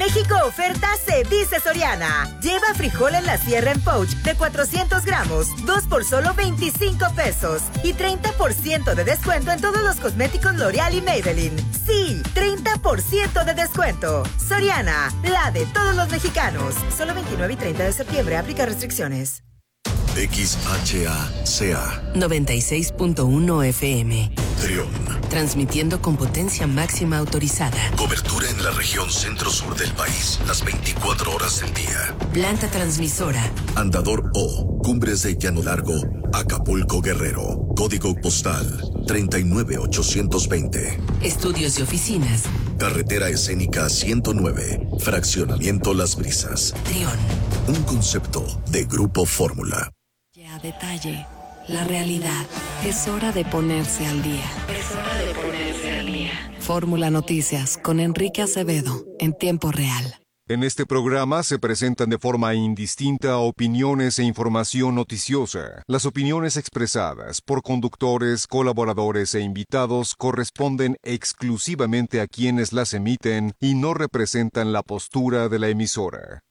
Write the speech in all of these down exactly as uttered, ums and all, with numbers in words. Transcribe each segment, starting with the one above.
México oferta se dice Soriana. Lleva frijol en la sierra en pouch de cuatrocientos gramos, dos por solo veinticinco pesos. Y treinta por ciento de descuento en todos los cosméticos L'Oreal y Maybelline. Sí, treinta por ciento de descuento. Soriana, la de todos los mexicanos. Solo veintinueve y treinta de septiembre, aplica restricciones. X H A C A noventa y seis punto uno F M. Trión. Transmitiendo con potencia máxima autorizada. Cobertura en la región centro-sur del país, las veinticuatro horas del día. Planta transmisora. Andador O, Cumbres de Llano Largo, Acapulco, Guerrero. Código postal treinta y nueve ochocientos veinte. Estudios y oficinas. Carretera escénica ciento nueve, Fraccionamiento Las Brisas. Trión. Un concepto de Grupo Fórmula. A detalle, la realidad. Es hora de ponerse al día. Es hora de ponerse al día. Fórmula Noticias con Enrique Acevedo en tiempo real. En este programa se presentan de forma indistinta opiniones e información noticiosa. Las opiniones expresadas por conductores, colaboradores e invitados corresponden exclusivamente a quienes las emiten y no representan la postura de la emisora.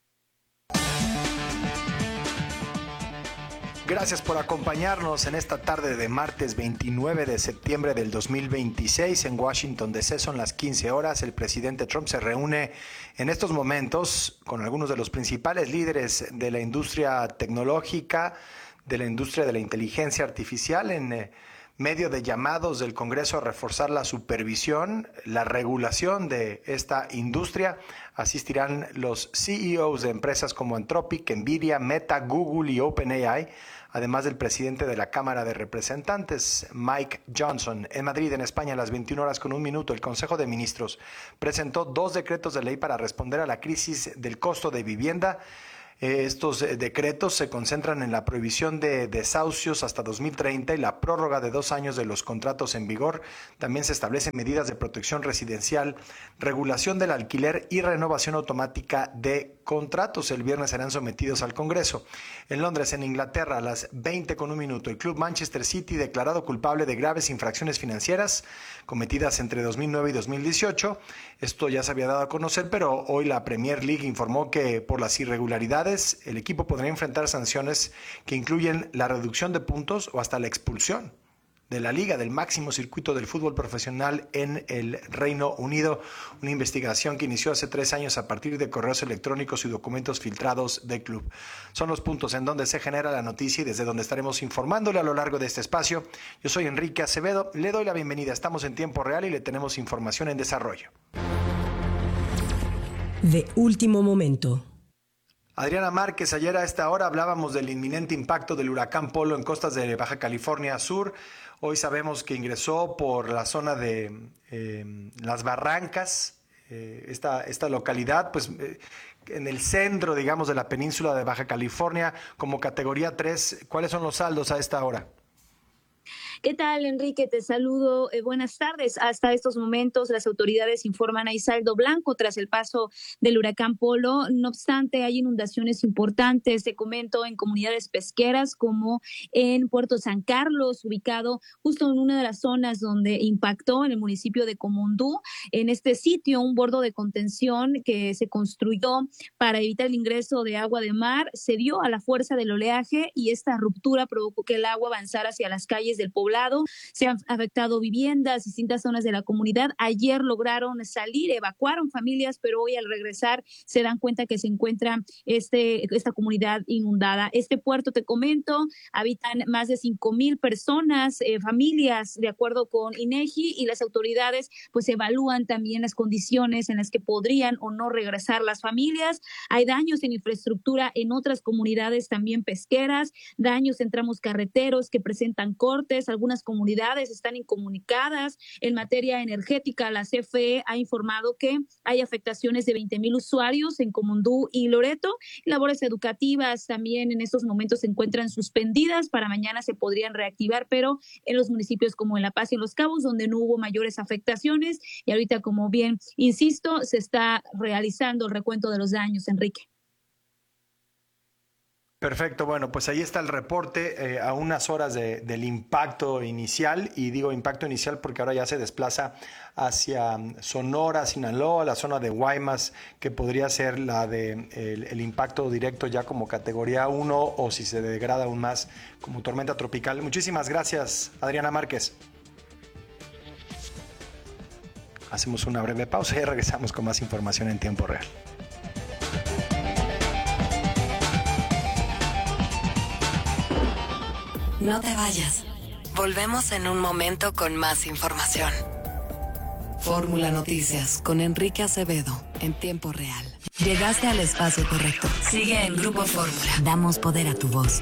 Gracias por acompañarnos en esta tarde de martes veintinueve de septiembre del dos mil veintiséis en Washington D C. Son las quince horas. El presidente Trump se reúne en estos momentos con algunos de los principales líderes de la industria tecnológica, de la industria de la inteligencia artificial, en eh, medio de llamados del Congreso a reforzar la supervisión, la regulación de esta industria. Asistirán los C E Os de empresas como Anthropic, Nvidia, Meta, Google y OpenAI, además del presidente de la Cámara de Representantes, Mike Johnson. En Madrid, en España, a las veintiuna horas con un minuto, el Consejo de Ministros presentó dos decretos de ley para responder a la crisis del costo de vivienda. Estos decretos se concentran en la prohibición de desahucios hasta dos mil treinta y la prórroga de dos años de los contratos en vigor. También se establecen medidas de protección residencial, regulación del alquiler y renovación automática de contratos. El viernes serán sometidos al Congreso. En Londres, en Inglaterra, a las veinte con un minuto, el club Manchester City, declarado culpable de graves infracciones financieras cometidas entre dos mil nueve y dos mil dieciocho. Esto ya se había dado a conocer, pero hoy la Premier League informó que por las irregularidades el equipo podría enfrentar sanciones que incluyen la reducción de puntos o hasta la expulsión de la liga, del máximo circuito del fútbol profesional en el Reino Unido. Una investigación que inició hace tres años a partir de correos electrónicos y documentos filtrados del club. Son los puntos en donde se genera la noticia y desde donde estaremos informándole a lo largo de este espacio. Yo soy Enrique Acevedo, le doy la bienvenida. Estamos en tiempo real y le tenemos información en desarrollo. De último momento. Adriana Márquez, ayer a esta hora hablábamos del inminente impacto del huracán Polo en costas de Baja California Sur. Hoy sabemos que ingresó por la zona de eh, Las Barrancas, eh, esta, esta localidad, pues eh, en el centro, digamos, de la península de Baja California, como categoría tres. ¿Cuáles son los saldos a esta hora? ¿Qué tal, Enrique? Te saludo. Eh, buenas tardes. Hasta estos momentos, las autoridades informan hay saldo blanco tras el paso del huracán Polo. No obstante, hay inundaciones importantes, te comento, en comunidades pesqueras como en Puerto San Carlos, ubicado justo en una de las zonas donde impactó, en el municipio de Comondú. En este sitio, un bordo de contención que se construyó para evitar el ingreso de agua de mar se dio a la fuerza del oleaje y esta ruptura provocó que el agua avanzara hacia las calles del poblado. Se han afectado viviendas, distintas zonas de la comunidad. Ayer lograron salir, evacuaron familias, pero hoy al regresar se dan cuenta que se encuentra este, esta comunidad inundada. Este puerto, te comento, habitan más de cinco mil personas, eh, familias, de acuerdo con INEGI, y las autoridades pues evalúan también las condiciones en las que podrían o no regresar las familias. Hay daños en infraestructura en otras comunidades también pesqueras, daños en tramos carreteros que presentan cortes. Algunas comunidades están incomunicadas. En materia energética, la C F E ha informado que hay afectaciones de veinte mil usuarios en Comondú y Loreto. Labores educativas también en estos momentos se encuentran suspendidas. Para mañana se podrían reactivar, pero en los municipios como en La Paz y en Los Cabos, donde no hubo mayores afectaciones. Y ahorita, como bien insisto, se está realizando el recuento de los daños, Enrique. Perfecto, bueno, pues ahí está el reporte eh, a unas horas de, del impacto inicial, y digo impacto inicial porque ahora ya se desplaza hacia Sonora, Sinaloa, la zona de Guaymas, que podría ser la de el, el impacto directo ya como categoría uno, o si se degrada aún más como tormenta tropical. Muchísimas gracias, Adriana Márquez. Hacemos una breve pausa y regresamos con más información en tiempo real. No te vayas. Volvemos en un momento con más información. Fórmula Noticias con Enrique Acevedo en tiempo real. Llegaste al espacio correcto. Sigue en Grupo Fórmula. Damos poder a tu voz.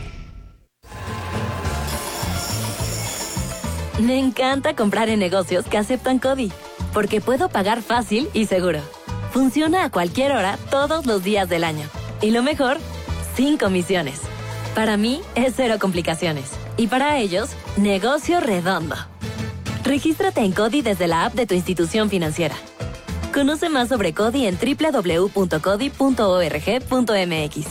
Me encanta comprar en negocios que aceptan CODI, porque puedo pagar fácil y seguro. Funciona a cualquier hora, todos los días del año. Y lo mejor, sin comisiones. Para mí es cero complicaciones. Y para ellos, negocio redondo. Regístrate en CODI desde la app de tu institución financiera. Conoce más sobre CODI en doble u doble u doble u punto codi punto org punto m x.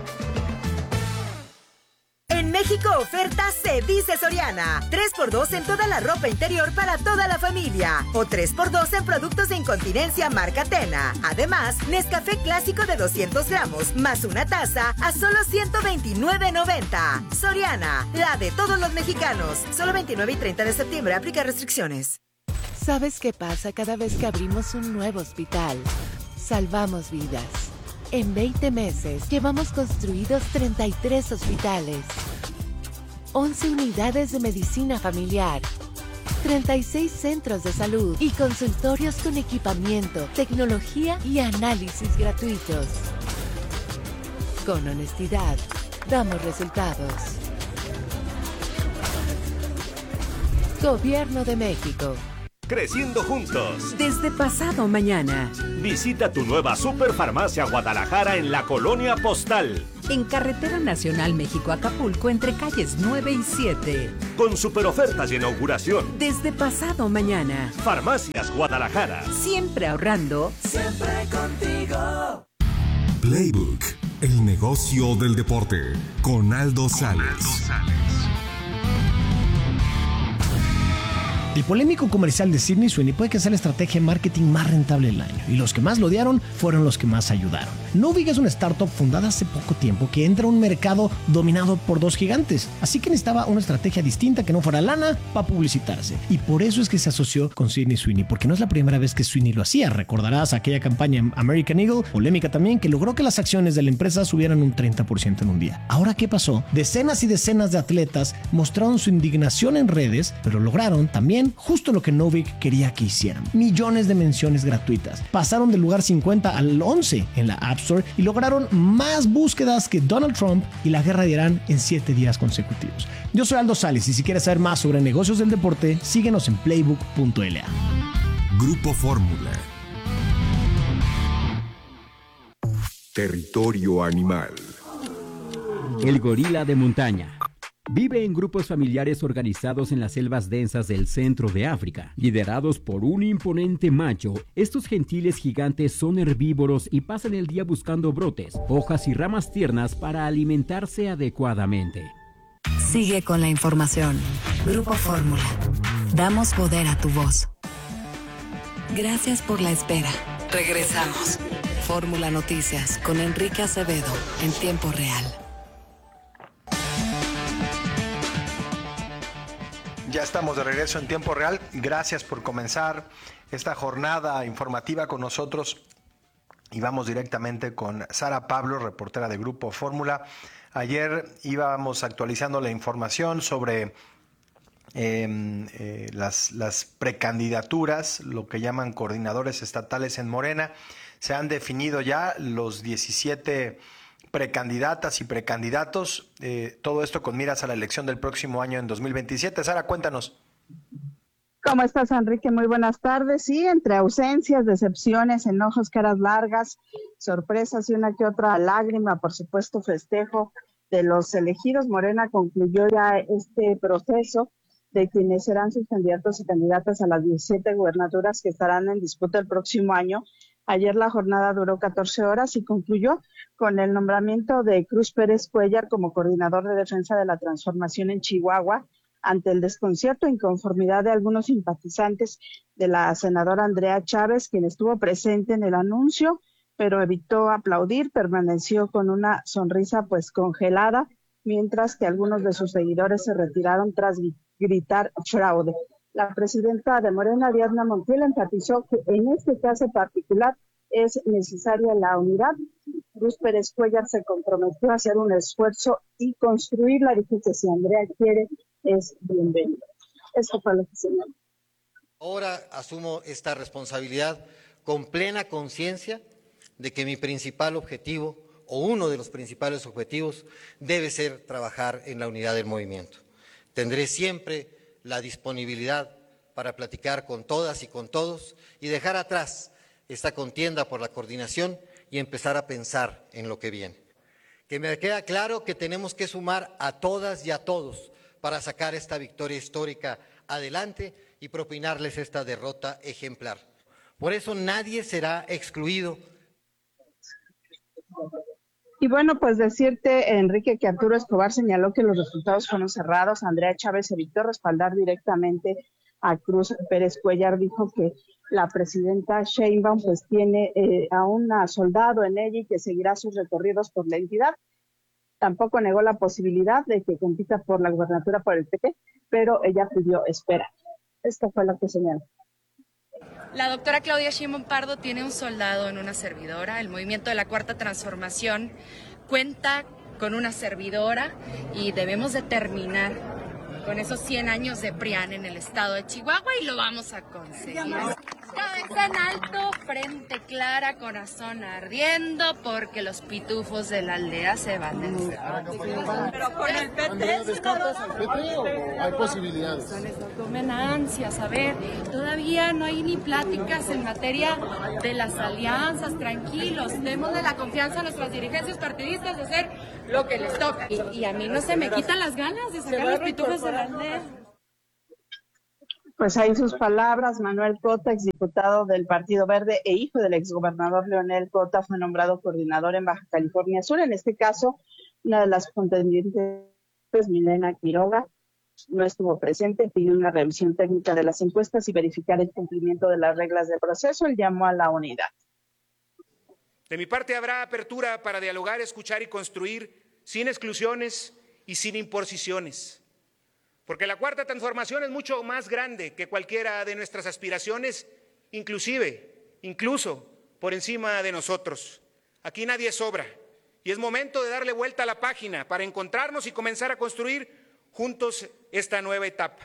En México oferta se dice Soriana. tres por dos en toda la ropa interior para toda la familia. O tres por dos en productos de incontinencia marca Tena. Además, Nescafé clásico de doscientos gramos más una taza a solo ciento veintinueve noventa. Soriana, la de todos los mexicanos. Solo veintinueve y treinta de septiembre. Aplica restricciones. ¿Sabes qué pasa cada vez que abrimos un nuevo hospital? Salvamos vidas. En veinte meses llevamos construidos treinta y tres hospitales, once unidades de medicina familiar, treinta y seis centros de salud y consultorios con equipamiento, tecnología y análisis gratuitos. Con honestidad, damos resultados. Gobierno de México. Creciendo juntos. Desde pasado mañana. Visita tu nueva Superfarmacia Guadalajara en la Colonia Postal. En Carretera Nacional México-Acapulco entre calles nueve y siete. Con superofertas de inauguración. Desde pasado mañana. Farmacias Guadalajara. Siempre ahorrando. Siempre contigo. Playbook, el negocio del deporte. Con Aldo Sales. El polémico comercial de Sydney Sweeney puede que sea la estrategia de marketing más rentable del año, y los que más lo odiaron fueron los que más ayudaron. Novig es una startup fundada hace poco tiempo que entra a un mercado dominado por dos gigantes, así que necesitaba una estrategia distinta que no fuera lana para publicitarse, y por eso es que se asoció con Sydney Sweeney, porque no es la primera vez que Sweeney lo hacía. Recordarás aquella campaña American Eagle, polémica también, que logró que las acciones de la empresa subieran un treinta por ciento en un día. Ahora, ¿qué pasó? Decenas y decenas de atletas mostraron su indignación en redes, pero lograron también justo lo que Novig quería que hicieran: millones de menciones gratuitas. Pasaron del lugar cincuenta al once en la App Store y lograron más búsquedas que Donald Trump y la guerra de Irán en siete días consecutivos. Yo soy Aldo Sales, y si quieres saber más sobre negocios del deporte, síguenos en playbook punto l a. Grupo Fórmula. Territorio animal. El gorila de montaña. Vive en grupos familiares organizados en las selvas densas del centro de África. Liderados por un imponente macho, estos gentiles gigantes son herbívoros y pasan el día buscando brotes, hojas y ramas tiernas para alimentarse adecuadamente. Sigue con la información. Grupo Fórmula. Damos poder a tu voz. Gracias por la espera. Regresamos. Fórmula Noticias con Enrique Acevedo en tiempo real. Ya estamos de regreso en tiempo real. Gracias por comenzar esta jornada informativa con nosotros. Y vamos directamente con Sara Pablo, reportera de Grupo Fórmula. Ayer íbamos actualizando la información sobre eh, eh, las, las precandidaturas, lo que llaman coordinadores estatales en Morena. Se han definido ya los diecisiete precandidatas y precandidatos, eh, todo esto con miras a la elección del próximo año en dos mil veintisiete. Sara, cuéntanos. ¿Cómo estás, Enrique? Muy buenas tardes. Sí, entre ausencias, decepciones, enojos, caras largas, sorpresas y una que otra lágrima, por supuesto, festejo de los elegidos, Morena concluyó ya este proceso de quienes serán sus candidatos y candidatas a las diecisiete gubernaturas que estarán en disputa el próximo año, Ayer la jornada duró catorce horas y concluyó con el nombramiento de Cruz Pérez Cuellar como coordinador de defensa de la transformación en Chihuahua, ante el desconcierto e inconformidad de algunos simpatizantes de la senadora Andrea Chávez, quien estuvo presente en el anuncio, pero evitó aplaudir, permaneció con una sonrisa pues congelada, mientras que algunos de sus seguidores se retiraron tras gritar fraude. La presidenta de Morena, Ariadna Montiel, enfatizó que en este caso particular es necesaria la unidad. Cruz Pérez Cuellar se comprometió a hacer un esfuerzo y construirla. Dijo que si Andrea quiere, es bienvenido. Eso fue lo que señaló. Ahora asumo esta responsabilidad con plena conciencia de que mi principal objetivo, o uno de los principales objetivos, debe ser trabajar en la unidad del movimiento. Tendré siempre la disponibilidad para platicar con todas y con todos y dejar atrás esta contienda por la coordinación y empezar a pensar en lo que viene. Que me queda claro que tenemos que sumar a todas y a todos para sacar esta victoria histórica adelante y propinarles esta derrota ejemplar. Por eso nadie será excluido. Y bueno, pues decirte, Enrique, que Arturo Escobar señaló que los resultados fueron cerrados. Andrea Chávez evitó respaldar directamente a Cruz Pérez Cuellar. Dijo que la presidenta Sheinbaum pues tiene eh, a un soldado en ella y que seguirá sus recorridos por la entidad. Tampoco negó la posibilidad de que compita por la gubernatura por el P T, pero ella pidió esperar. Esto fue lo que señaló. La doctora Claudia Sheinbaum Pardo tiene un soldado en una servidora. El movimiento de la Cuarta Transformación cuenta con una servidora y debemos de terminar con esos cien años de PRIAN en el estado de Chihuahua y lo vamos a conseguir. Cabeza en alto, frente clara, corazón ardiendo, porque los pitufos de la aldea se van del estado. Pero con el P T, ¿descartas al P T o hay posibilidades? No tomen ansias, a ver, todavía no hay ni pláticas en materia de las alianzas, tranquilos, démosle la confianza a nuestras dirigencias partidistas de hacer lo que les toca. Y, y a mí no se me quitan las ganas de sacar los pitufos de la aldea. Pues ahí sus palabras. Manuel Cota, exdiputado del Partido Verde e hijo del exgobernador Leonel Cota, fue nombrado coordinador en Baja California Sur. En este caso, una de las contendientes, Milena Quiroga, no estuvo presente, pidió una revisión técnica de las encuestas y verificar el cumplimiento de las reglas del proceso. Él llamó a la unidad. De mi parte habrá apertura para dialogar, escuchar y construir sin exclusiones y sin imposiciones. Porque la Cuarta Transformación es mucho más grande que cualquiera de nuestras aspiraciones, inclusive, incluso por encima de nosotros. Aquí nadie sobra y es momento de darle vuelta a la página para encontrarnos y comenzar a construir juntos esta nueva etapa.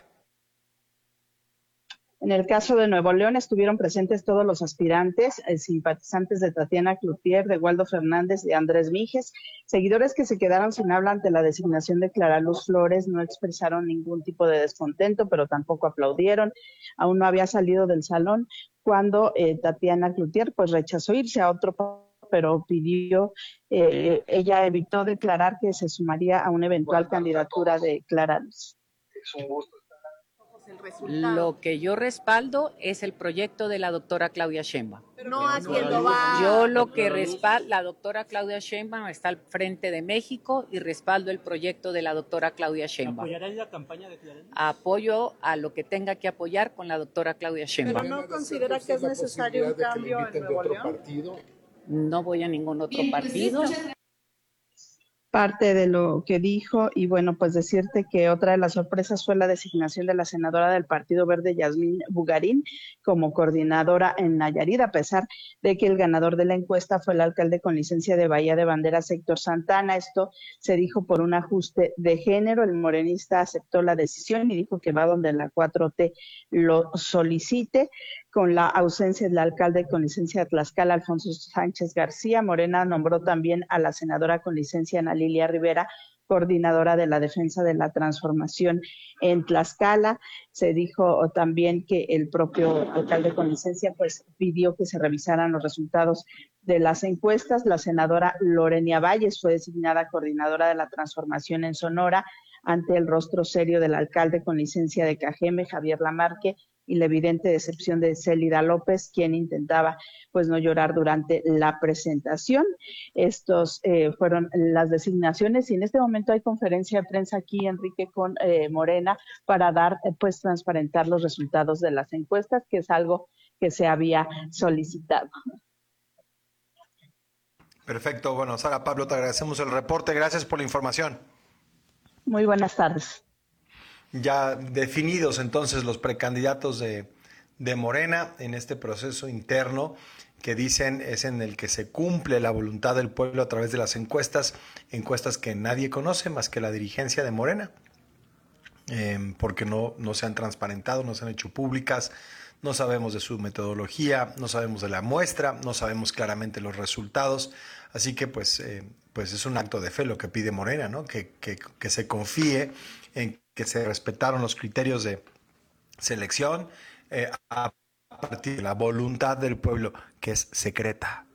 En el caso de Nuevo León estuvieron presentes todos los aspirantes, eh, simpatizantes de Tatiana Cloutier, de Waldo Fernández, de Andrés Mijes. Seguidores que se quedaron sin habla ante la designación de Clara Luz Flores no expresaron ningún tipo de descontento, pero tampoco aplaudieron. Aún no había salido del salón cuando eh, Tatiana Cloutier pues rechazó irse a otro, pero pidió, eh, ella evitó declarar que se sumaría a una eventual candidatura de Clara Luz. Es un gusto. Lo que yo respaldo es el proyecto de la doctora Claudia Sheinbaum. No a quien lo va. Yo lo que respaldo, la doctora Claudia Sheinbaum está al frente de México y respaldo el proyecto de la doctora Claudia Sheinbaum. ¿Apoyará la campaña de Claudia? Apoyo a lo que tenga que apoyar con la doctora Claudia Sheinbaum. ¿Pero no considera que es necesario un cambio en Nuevo León? No voy a ningún otro partido. Parte de lo que dijo, y bueno, pues decirte que otra de las sorpresas fue la designación de la senadora del Partido Verde, Yasmín Bugarín, como coordinadora en Nayarit, a pesar de que el ganador de la encuesta fue el alcalde con licencia de Bahía de Banderas, Héctor Santana. Esto se dijo por un ajuste de género. El morenista aceptó la decisión y dijo que va donde la cuatro T lo solicite. Con la ausencia del alcalde con licencia de Tlaxcala, Alfonso Sánchez García, Morena nombró también a la senadora con licencia, Ana Lilia Rivera, coordinadora de la defensa de la transformación en Tlaxcala. Se dijo también que el propio alcalde con licencia pues pidió que se revisaran los resultados de las encuestas. La senadora Lorenia Valles fue designada coordinadora de la transformación en Sonora ante el rostro serio del alcalde con licencia de Cajeme, Javier Lamarque, y la evidente decepción de Célida López, quien intentaba pues no llorar durante la presentación. Estos eh, fueron las designaciones y en este momento hay conferencia de prensa aquí, Enrique, con eh, Morena para dar, eh, pues transparentar los resultados de las encuestas, que es algo que se había solicitado. Perfecto. Bueno, Sara, Pablo, te agradecemos el reporte. Gracias por la información. Muy buenas tardes. Ya definidos entonces los precandidatos de, de Morena en este proceso interno que dicen es en el que se cumple la voluntad del pueblo a través de las encuestas, encuestas que nadie conoce más que la dirigencia de Morena, eh, porque no, no se han transparentado, no se han hecho públicas, no sabemos de su metodología, no sabemos de la muestra, no sabemos claramente los resultados, así que pues, eh, pues es un acto de fe lo que pide Morena, ¿no? Que, que, que se confíe en que se respetaron los criterios de selección eh, a partir de la voluntad del pueblo, que es secreta.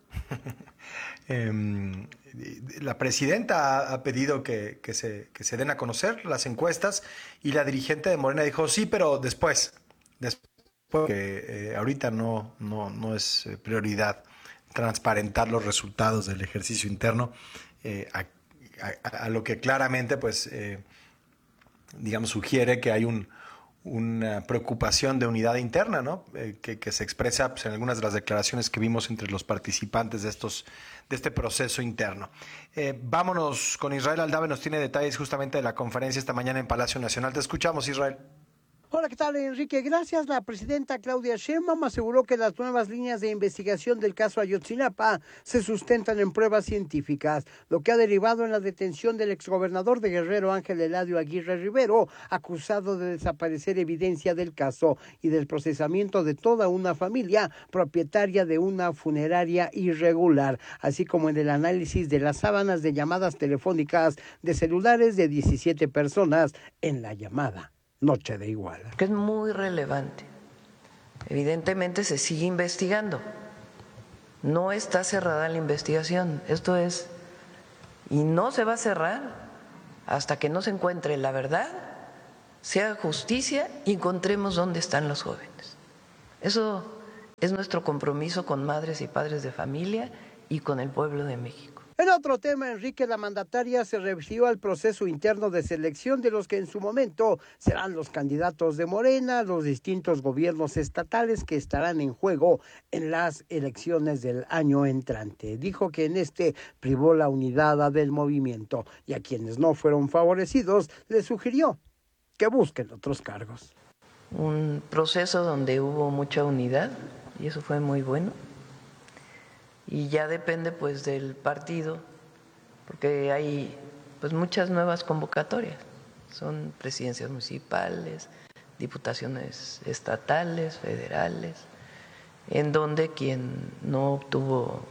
eh, la presidenta ha, ha pedido que, que, se, que se den a conocer las encuestas y la dirigente de Morena dijo, sí, pero después, después que eh, ahorita no, no, no es prioridad transparentar los resultados del ejercicio interno, eh, a, a, a lo que claramente pues... Eh, digamos, sugiere que hay un, una preocupación de unidad interna, ¿no? Eh, que, que se expresa pues, en algunas de las declaraciones que vimos entre los participantes de, estos, de este proceso interno. Eh, vámonos con Israel Aldave, nos tiene detalles justamente de la conferencia esta mañana en Palacio Nacional. Te escuchamos, Israel. Hola, ¿qué tal, Enrique? Gracias. La presidenta Claudia Sheinbaum aseguró que las nuevas líneas de investigación del caso Ayotzinapa se sustentan en pruebas científicas, lo que ha derivado en la detención del exgobernador de Guerrero, Ángel Eladio Aguirre Rivero, acusado de desaparecer evidencia del caso y del procesamiento de toda una familia propietaria de una funeraria irregular, así como en el análisis de las sábanas de llamadas telefónicas de celulares de diecisiete personas en la llamada Noche de Iguala. Que es muy relevante. Evidentemente se sigue investigando. No está cerrada la investigación. Esto es, y no se va a cerrar hasta que no se encuentre la verdad, se haga justicia y encontremos dónde están los jóvenes. Eso es nuestro compromiso con madres y padres de familia y con el pueblo de México. En otro tema, Enrique, la mandataria se refirió al proceso interno de selección de los que en su momento serán los candidatos de Morena, los distintos gobiernos estatales que estarán en juego en las elecciones del año entrante. Dijo que en este privó la unidad del movimiento y a quienes no fueron favorecidos les sugirió que busquen otros cargos. Un proceso donde hubo mucha unidad y eso fue muy bueno. Y ya depende pues del partido, porque hay pues muchas nuevas convocatorias, son presidencias municipales, diputaciones estatales, federales, en donde quien no obtuvo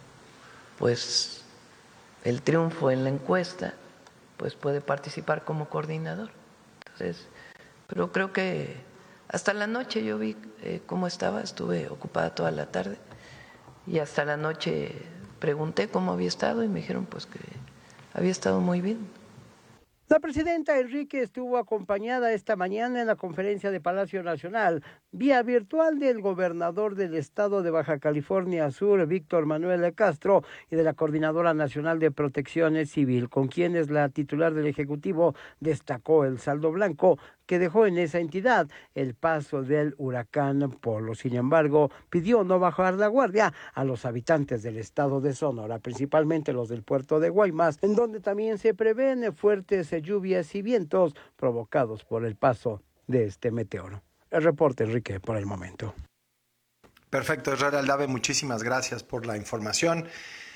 pues el triunfo en la encuesta, pues puede participar como coordinador. Entonces, pero creo que hasta la noche yo vi eh, cómo estaba, estuve ocupada toda la tarde. Y hasta la noche pregunté cómo había estado y me dijeron pues que había estado muy bien. La presidenta Enrique estuvo acompañada esta mañana en la conferencia de Palacio Nacional, vía virtual del gobernador del estado de Baja California Sur, Víctor Manuel Castro, y de la Coordinadora Nacional de Protección Civil, con quienes la titular del Ejecutivo destacó el saldo blanco que dejó en esa entidad el paso del huracán Polo. Sin embargo, pidió no bajar la guardia a los habitantes del estado de Sonora, principalmente los del puerto de Guaymas, en donde también se prevén fuertes lluvias y vientos provocados por el paso de este meteoro. El reporte, Enrique, por el momento. Perfecto, Israel Aldave, muchísimas gracias por la información.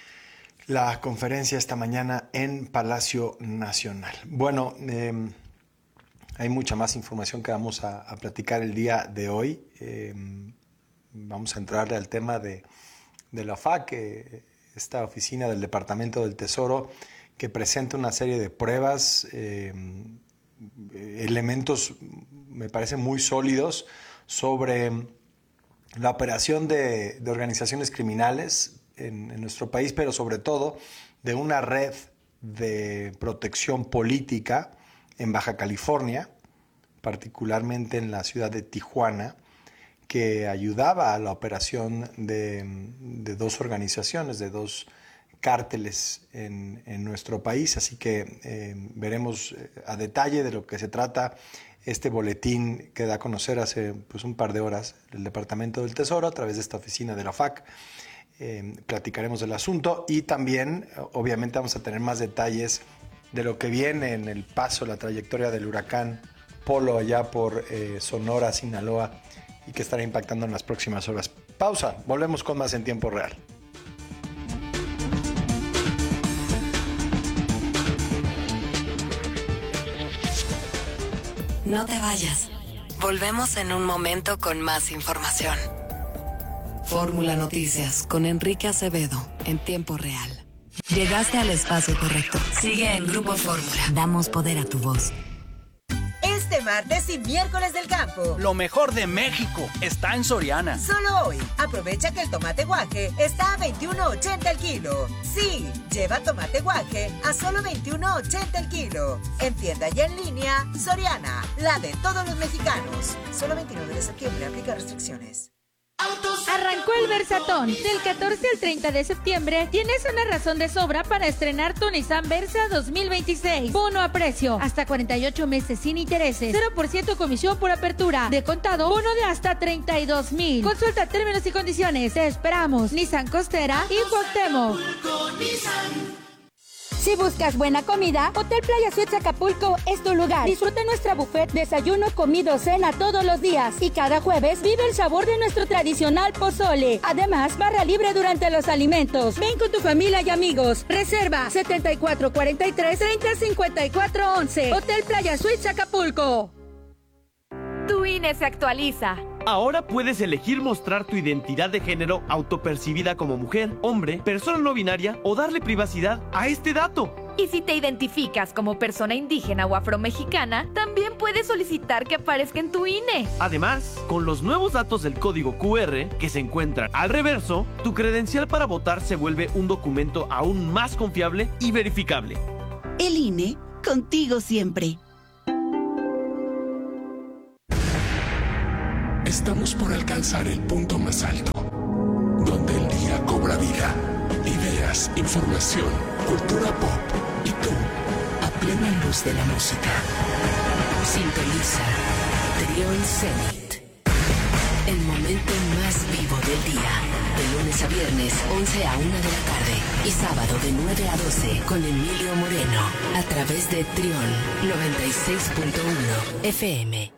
La conferencia esta mañana en Palacio Nacional. Bueno, eh, hay mucha más información que vamos a, a platicar el día de hoy. Eh, vamos a entrarle al tema de, de la F A C, esta oficina del Departamento del Tesoro, que presenta una serie de pruebas, eh, elementos, me parecen muy sólidos, sobre la operación de, de organizaciones criminales en, en nuestro país, pero sobre todo de una red de protección política en Baja California, particularmente en la ciudad de Tijuana, que ayudaba a la operación de, de dos organizaciones, de dos cárteles en, en nuestro país. Así que eh, veremos a detalle de lo que se trata este boletín que da a conocer hace pues, un par de horas el Departamento del Tesoro a través de esta oficina de la F A C. Eh, platicaremos del asunto y también obviamente vamos a tener más detalles de lo que viene en el paso, la trayectoria del huracán Polo allá por eh, Sonora, Sinaloa, y que estará impactando en las próximas horas. Pausa, volvemos con más en tiempo real. No te vayas. Volvemos en un momento con más información. Fórmula Noticias con Enrique Acevedo en tiempo real. Llegaste al espacio correcto. Sigue en Grupo Fórmula. Damos poder a tu voz. Este martes y miércoles del campo. Lo mejor de México está en Soriana. Solo hoy, aprovecha que el tomate guaje está a veintiuno ochenta el kilo. Sí, lleva tomate guaje a solo veintiuno ochenta el kilo. En tienda y en línea, Soriana, la de todos los mexicanos. Solo veintinueve de septiembre, aplica restricciones. Arrancó el Versatón. Del catorce al treinta de septiembre tienes una razón de sobra para estrenar tu Nissan Versa dos mil veintiséis. Bono a precio, hasta cuarenta y ocho meses sin intereses, cero por ciento comisión por apertura. De contado, bono de hasta treinta y dos mil. Consulta términos y condiciones. Te esperamos. Nissan Costera y Cuauhtémoc. Si buscas buena comida, Hotel Playa Suites Acapulco es tu lugar. Disfruta nuestra buffet, desayuno, comido, cena todos los días. Y cada jueves vive el sabor de nuestro tradicional pozole. Además, barra libre durante los alimentos. Ven con tu familia y amigos. Reserva setenta y cuatro cuarenta y tres, treinta cincuenta y cuatro once. Hotel Playa Suites Acapulco. Tu I N E se actualiza. Ahora puedes elegir mostrar tu identidad de género autopercibida como mujer, hombre, persona no binaria o darle privacidad a este dato. Y si te identificas como persona indígena o afromexicana, también puedes solicitar que aparezca en tu I N E. Además, con los nuevos datos del código Q R que se encuentran al reverso, tu credencial para votar se vuelve un documento aún más confiable y verificable. El I N E, contigo siempre. Estamos por alcanzar el punto más alto, donde el día cobra vida. Ideas, información, cultura pop y tú, a plena luz de la música. Sintoniza Trión Zenit. El momento más vivo del día. De lunes a viernes, once a una de la tarde. Y sábado de nueve a doce con Emilio Moreno. A través de Trión noventa y seis punto uno F M.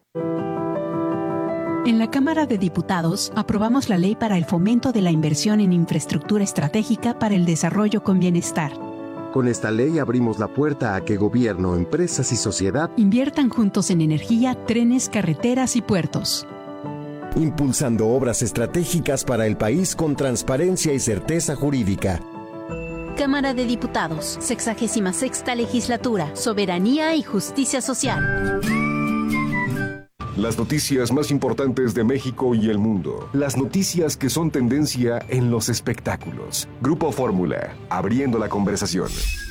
En la Cámara de Diputados aprobamos la Ley para el Fomento de la Inversión en Infraestructura Estratégica para el Desarrollo con Bienestar. Con esta ley abrimos la puerta a que gobierno, empresas y sociedad inviertan juntos en energía, trenes, carreteras y puertos. Impulsando obras estratégicas para el país con transparencia y certeza jurídica. Cámara de Diputados, sexagésima sexta Legislatura, Soberanía y Justicia Social. Las noticias más importantes de México y el mundo. Las noticias que son tendencia en los espectáculos. Grupo Fórmula, abriendo la conversación.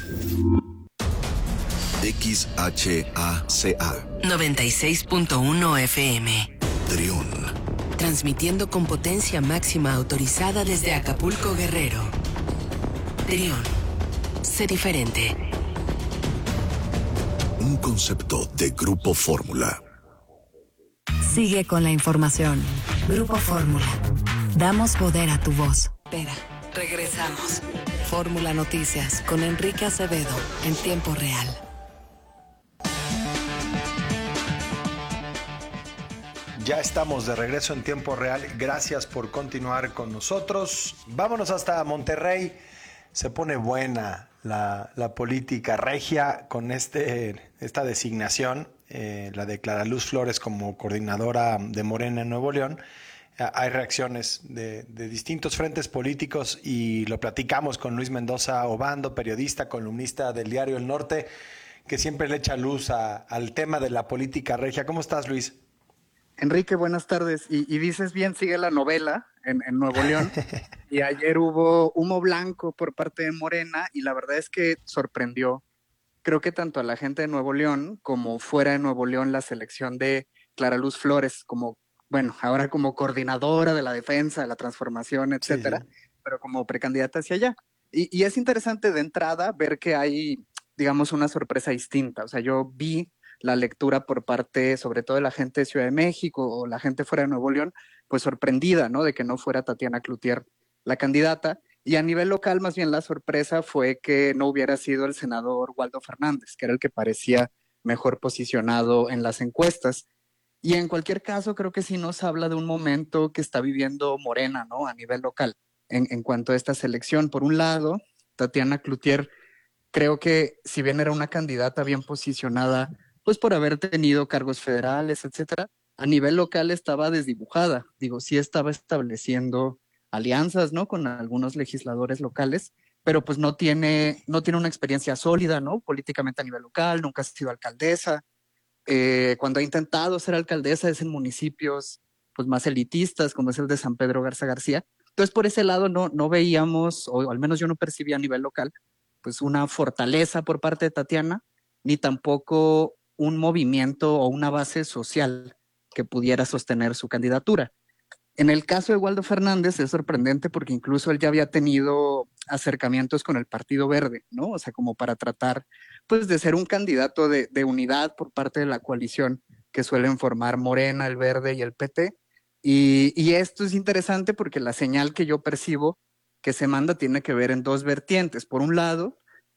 X H A C A noventa y seis punto uno F M. Trión. Transmitiendo con potencia máxima autorizada desde Acapulco, Guerrero. Trión. Sé diferente. Un concepto de Grupo Fórmula. Sigue con la información. Grupo Fórmula. Damos poder a tu voz. Espera, regresamos. Fórmula Noticias con Enrique Acevedo en tiempo real. Ya estamos de regreso en tiempo real. Gracias por continuar con nosotros. Vámonos hasta Monterrey. Se pone buena la, la política regia con este, esta designación. Eh, la de Clara Luz Flores como coordinadora de Morena en Nuevo León. Eh, hay reacciones de, de distintos frentes políticos y lo platicamos con Luis Mendoza Obando, periodista, columnista del diario El Norte, que siempre le echa luz a, al tema de la política regia. ¿Cómo estás, Luis? Enrique, buenas tardes. Y, y dices bien, sigue la novela en, en Nuevo León. Y ayer hubo humo blanco por parte de Morena y la verdad es que sorprendió. Creo que tanto a la gente de Nuevo León como fuera de Nuevo León la selección de Clara Luz Flores como bueno, ahora como coordinadora de la defensa, de la transformación, etcétera, Sí, sí. pero como precandidata hacia allá. Y, y es interesante de entrada ver que hay, digamos, una sorpresa distinta. O sea, yo vi la lectura por parte, sobre todo de la gente de Ciudad de México o la gente fuera de Nuevo León, pues sorprendida, ¿no? De que no fuera Tatiana Cloutier la candidata. Y a nivel local, más bien la sorpresa fue que no hubiera sido el senador Waldo Fernández, que era el que parecía mejor posicionado en las encuestas. Y en cualquier caso, creo que sí nos habla de un momento que está viviendo Morena, ¿no? A nivel local, en, en cuanto a esta selección. Por un lado, Tatiana Cloutier, creo que si bien era una candidata bien posicionada, pues por haber tenido cargos federales, etcétera, a nivel local estaba desdibujada. Digo, sí estaba estableciendo alianzas, ¿no? Con algunos legisladores locales, pero pues no tiene, no tiene una experiencia sólida, ¿no? Políticamente a nivel local, nunca ha sido alcaldesa. Eh, cuando ha intentado ser alcaldesa es en municipios pues más elitistas, como es el de San Pedro Garza García. Entonces, por ese lado no, no veíamos, o al menos yo no percibía a nivel local, pues una fortaleza por parte de Tatiana, ni tampoco un movimiento o una base social que pudiera sostener su candidatura. En el caso de Waldo Fernández es sorprendente porque incluso él ya había tenido acercamientos con el Partido Verde, ¿no? O sea, como para tratar, pues, de ser un candidato de, de unidad por parte de la coalición que suelen formar Morena, el Verde y el P T. Y, y esto es interesante porque la señal que yo percibo que se manda tiene que ver en dos vertientes. Por un lado,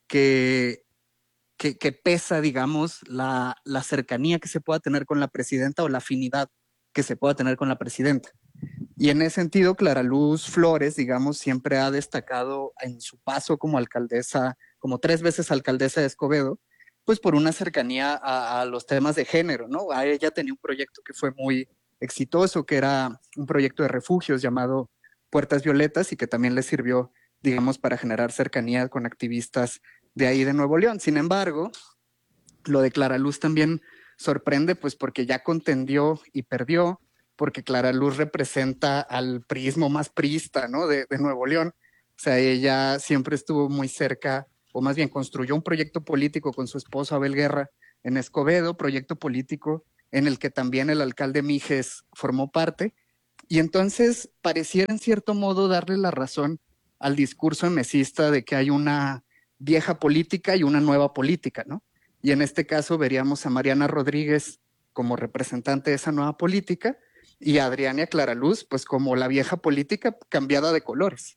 que, que, que pesa, digamos, la, la cercanía que se pueda tener con la presidenta o la afinidad que se pueda tener con la presidenta. Y en ese sentido, Clara Luz Flores, digamos, siempre ha destacado en su paso como alcaldesa, como tres veces alcaldesa de Escobedo, pues por una cercanía a, a los temas de género, ¿no? A ella tenía un proyecto que fue muy exitoso, que era un proyecto de refugios llamado Puertas Violetas y que también le sirvió, digamos, para generar cercanía con activistas de ahí de Nuevo León. Sin embargo, lo de Clara Luz también sorprende, pues porque ya contendió y perdió, porque Clara Luz representa al priismo más priista, ¿no? De, de Nuevo León. O sea, ella siempre estuvo muy cerca, o más bien construyó un proyecto político con su esposo Abel Guerra en Escobedo, proyecto político en el que también el alcalde Mijes formó parte, y entonces pareciera en cierto modo darle la razón al discurso emesista de que hay una vieja política y una nueva política, ¿no? Y en este caso veríamos a Mariana Rodríguez como representante de esa nueva política, y a Adriana Clara Luz, pues como la vieja política cambiada de colores.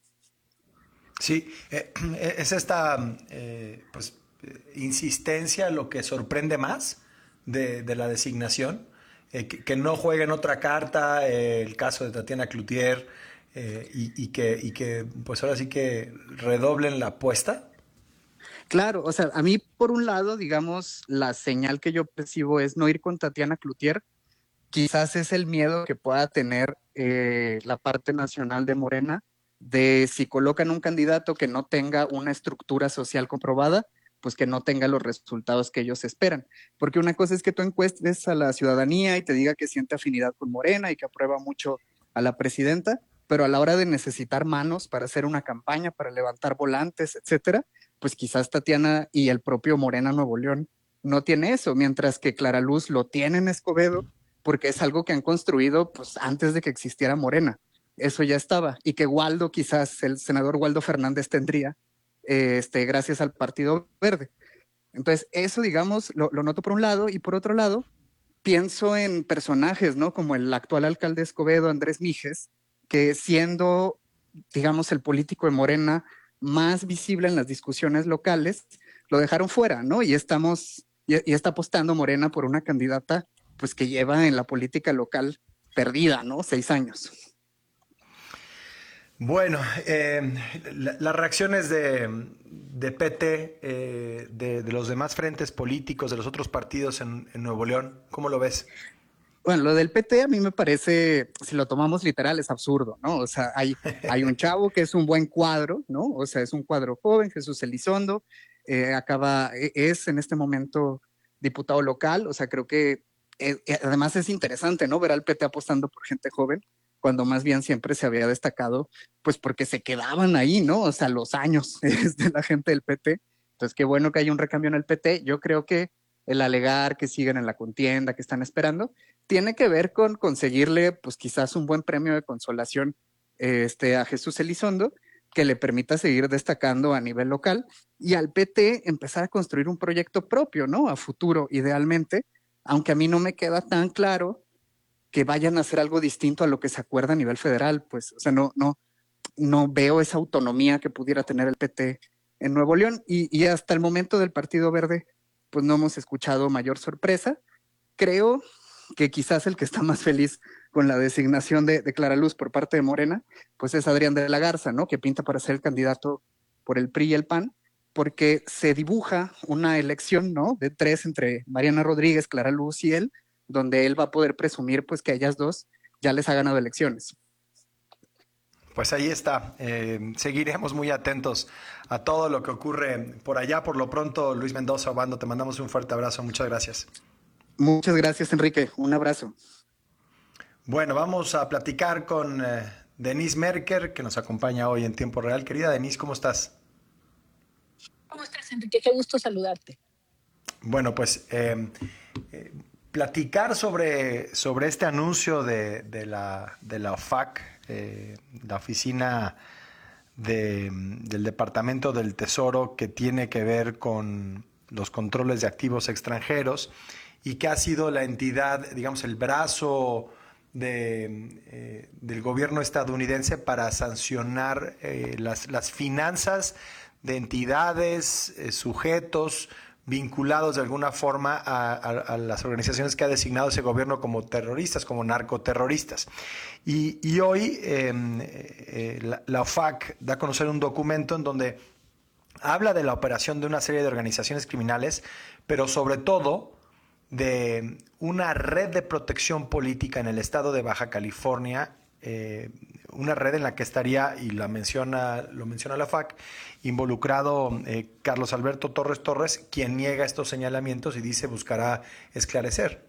Sí, eh, es esta eh, pues, insistencia lo que sorprende más de, de la designación, eh, que, que no jueguen otra carta, eh, el caso de Tatiana Cloutier, eh, y, y, que, y que pues ahora sí que redoblen la apuesta. Claro, o sea, a mí por un lado, digamos, la señal que yo percibo es no ir con Tatiana Cloutier. Quizás es el miedo que pueda tener eh, la parte nacional de Morena de si colocan un candidato que no tenga una estructura social comprobada, pues que no tenga los resultados que ellos esperan. Porque una cosa es que tú encuestes a la ciudadanía y te diga que siente afinidad con Morena y que aprueba mucho a la presidenta, pero a la hora de necesitar manos para hacer una campaña, para levantar volantes, etcétera, pues quizás Tatiana y el propio Morena Nuevo León no tiene eso, mientras que Clara Luz lo tiene en Escobedo, porque es algo que han construido pues antes de que existiera Morena. Eso ya estaba. Y que Waldo, quizás el senador Waldo Fernández tendría, eh, este, gracias al Partido Verde. Entonces, eso, digamos, lo, lo noto por un lado. Y por otro lado, pienso en personajes, ¿no? Como el actual alcalde de Escobedo, Andrés Mijes, que siendo, digamos, el político de Morena más visible en las discusiones locales, lo dejaron fuera, ¿no? Y estamos, y, y está apostando Morena por una candidata pues que lleva en la política local perdida, ¿no? Seis años. Bueno, eh, la, las reacciones de, de P T, eh, de, de los demás frentes políticos, de los otros partidos en, en Nuevo León, ¿cómo lo ves? Bueno, lo del P T a mí me parece, si lo tomamos literal, es absurdo, ¿no? O sea, hay, hay un chavo que es un buen cuadro, ¿no? O sea, es un cuadro joven, Jesús Elizondo, eh, acaba, es en este momento diputado local, o sea, creo que Eh, además es interesante, ¿no? Ver al P T apostando por gente joven, cuando más bien siempre se había destacado, pues porque se quedaban ahí, ¿no? O sea, los años de la gente del P T. Entonces, qué bueno que haya un recambio en el P T. Yo creo que el alegar que siguen en la contienda, que están esperando, tiene que ver con conseguirle, pues quizás un buen premio de consolación este, a Jesús Elizondo, que le permita seguir destacando a nivel local, y al P T empezar a construir un proyecto propio, ¿no? A futuro, idealmente, aunque a mí no me queda tan claro que vayan a hacer algo distinto a lo que se acuerda a nivel federal, pues, o sea, no, no, no veo esa autonomía que pudiera tener el P T en Nuevo León, y, y hasta el momento del Partido Verde, pues no hemos escuchado mayor sorpresa. Creo que quizás el que está más feliz con la designación de, de Clara Luz por parte de Morena, pues es Adrián de la Garza, ¿no? Que pinta para ser el candidato por el P R I y el P A N, porque se dibuja una elección, ¿no? De tres entre Mariana Rodríguez, Clara Luz y él, donde él va a poder presumir, pues, que a ellas dos ya les ha ganado elecciones. Pues ahí está. Eh, seguiremos muy atentos a todo lo que ocurre por allá. Por lo pronto, Luis Mendoza Obando, te mandamos un fuerte abrazo. Muchas gracias. Muchas gracias, Enrique. Un abrazo. Bueno, vamos a platicar con eh, Denise Merker, que nos acompaña hoy en tiempo real. Querida Denise, ¿cómo estás? ¿Cómo estás, Enrique? Qué gusto saludarte. Bueno, pues eh, eh, platicar sobre, sobre este anuncio de, de, la, de la O F A C, eh, la oficina de, del Departamento del Tesoro, que tiene que ver con los controles de activos extranjeros y que ha sido la entidad, digamos, el brazo de, eh, del gobierno estadounidense para sancionar eh, las, las finanzas de entidades, eh, sujetos vinculados de alguna forma a, a, a las organizaciones que ha designado ese gobierno como terroristas, como narcoterroristas. Y, y hoy eh, eh, la, la O F A C da a conocer un documento en donde habla de la operación de una serie de organizaciones criminales, pero sobre todo de una red de protección política en el estado de Baja California, eh, una red en la que estaría, y la menciona, lo menciona la O F A C, involucrado eh, Carlos Alberto Torres Torres, quien niega estos señalamientos y dice buscará esclarecer.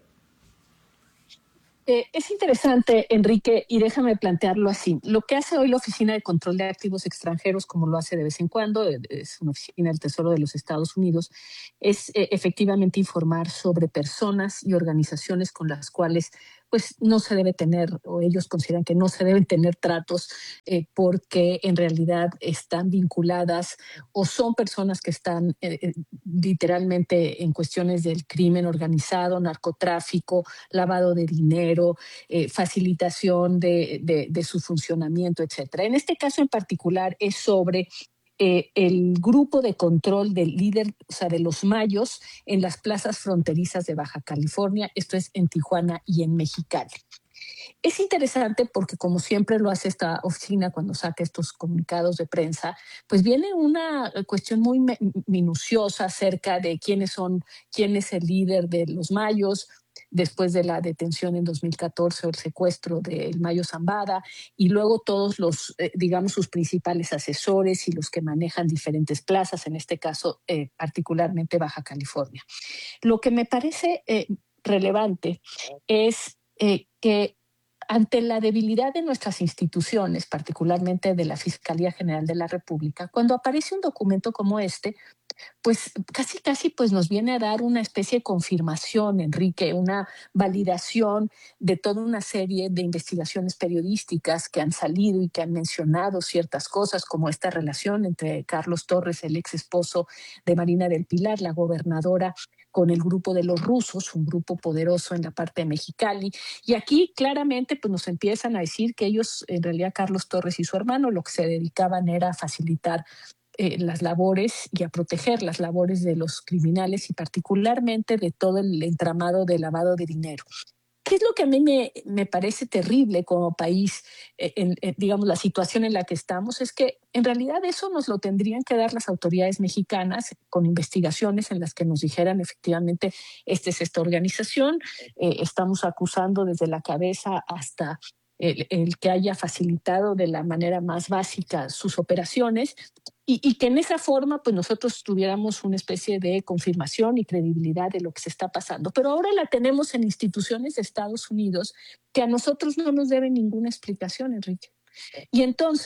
Eh, es interesante, Enrique, y déjame plantearlo así. Lo que hace hoy la Oficina de Control de Activos Extranjeros, como lo hace de vez en cuando, es una oficina del Tesoro de los Estados Unidos, es eh, efectivamente informar sobre personas y organizaciones con las cuales pues no se debe tener, o ellos consideran que no se deben tener tratos eh, porque en realidad están vinculadas o son personas que están eh, literalmente en cuestiones del crimen organizado, narcotráfico, lavado de dinero, eh, facilitación de, de, de su funcionamiento, etcétera. En este caso en particular es sobre Eh, el grupo de control del líder, o sea, de los mayos en las plazas fronterizas de Baja California, esto es en Tijuana y en Mexicali. Es interesante porque, como siempre lo hace esta oficina cuando saca estos comunicados de prensa, pues viene una cuestión muy minuciosa acerca de quiénes son, quién es el líder de los mayos, después de la detención en dos mil catorce o el secuestro del Mayo Zambada, y luego todos los, eh, digamos, sus principales asesores y los que manejan diferentes plazas, en este caso eh, particularmente Baja California. Lo que me parece eh, relevante es eh, que ante la debilidad de nuestras instituciones, particularmente de la Fiscalía General de la República, cuando aparece un documento como este, pues casi casi pues nos viene a dar una especie de confirmación, Enrique, una validación de toda una serie de investigaciones periodísticas que han salido y que han mencionado ciertas cosas, como esta relación entre Carlos Torres, el ex esposo de Marina del Pilar, la gobernadora, con el grupo de los rusos, un grupo poderoso en la parte de Mexicali. Y aquí claramente pues, nos empiezan a decir que ellos, en realidad Carlos Torres y su hermano, lo que se dedicaban era a facilitar eh, las labores y a proteger las labores de los criminales y particularmente de todo el entramado de lavado de dinero. ¿Qué es lo que a mí me, me parece terrible como país, eh, en, en, digamos, la situación en la que estamos? Es que en realidad eso nos lo tendrían que dar las autoridades mexicanas con investigaciones en las que nos dijeran efectivamente, esta es esta organización, eh, estamos acusando desde la cabeza hasta el, el que haya facilitado de la manera más básica sus operaciones y, y que en esa forma pues nosotros tuviéramos una especie de confirmación y credibilidad de lo que se está pasando. Pero ahora la tenemos en instituciones de Estados Unidos que a nosotros no nos deben ninguna explicación, Enrique. Y entonces